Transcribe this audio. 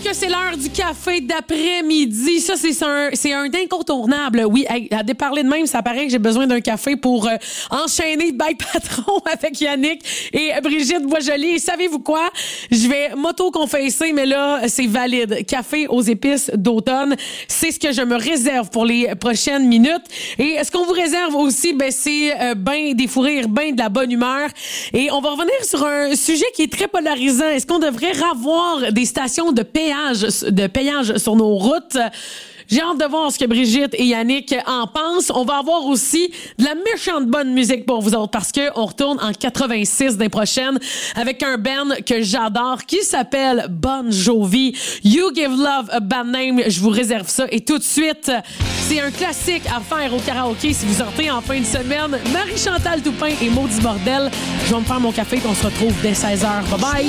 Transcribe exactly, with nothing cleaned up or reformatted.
que c'est l'heure du café d'après-midi? Ça, c'est un, c'est un incontournable. Oui, à déparler de même, ça paraît que j'ai besoin d'un café pour euh, enchaîner Bye Patron avec Yannick et Brigitte Boisjoli. Et savez-vous quoi? Je vais m'auto-confesser, mais là, c'est valide. Café aux épices d'automne, c'est ce que je me réserve pour les prochaines minutes. Et ce qu'on vous réserve aussi, ben, c'est euh, ben des fous rires, ben de la bonne humeur. Et on va revenir sur un sujet qui est très polarisant. Est-ce qu'on devrait avoir des stations de péage, de péage sur nos routes? J'ai hâte de voir ce que Brigitte et Yannick en pensent. On va avoir aussi de la méchante bonne musique pour vous autres parce que on retourne en quatre-vingt-six des prochaines avec un band que j'adore qui s'appelle Bon Jovi. You Give Love a Bad Name. Je vous réserve ça. Et tout de suite, c'est un classique à faire au karaoké si vous sortez en fin de semaine. Marie-Chantal Toupin et Maudit Bordel. Je vais me faire mon café et on se retrouve dès seize heures. Bye bye!